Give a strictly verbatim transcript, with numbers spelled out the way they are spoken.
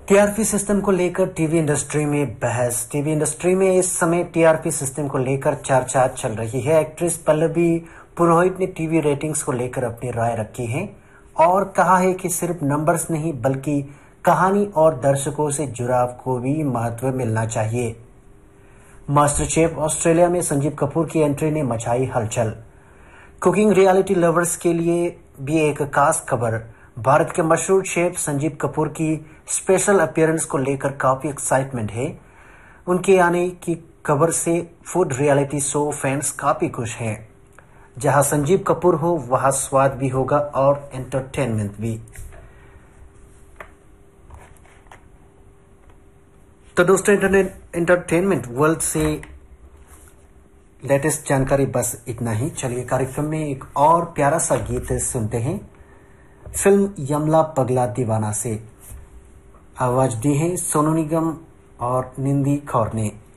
TRP system को लेकर TV industry में बहस। टीवी इंडस्ट्री में इस समय टीआरपी सिस्टम को लेकर चर्चा चल रही है। एक्ट्रेस पल्लवी पुरोहित ने टीवी रेटिंग्स को लेकर अपनी राय रखी है और कहा है कि सिर्फ नंबर्स नहीं बल्कि कहानी और दर्शकों से जुड़ाव को भी महत्व मिलना चाहिए। मास्टर शेफ ऑस्ट्रेलिया में संजीव कपूर की एंट्री ने मचाई हलचल। कुकिंग रियलिटी लवर्स के लिए भी एक खास खबर। भारत के मशहूर शेफ संजीव कपूर की स्पेशल अपीयरेंस को लेकर काफी एक्साइटमेंट है। उनके आने की खबर से फूड रियलिटी शो फैंस काफी खुश हैं। जहां संजीव कपूर हो वहां स्वाद भी होगा और एंटरटेनमेंट भी। तो दोस्तों, इंटरनेट एंटरटेनमेंट वर्ल्ड से लेटेस्ट जानकारी बस इतना ही। चलिए कार्यक्रम में एक और प्यारा सा गीत सुनते हैं। फिल्म यमला पगला दीवाना से आवाज दी है सोनू निगम और निंदी कौर ने।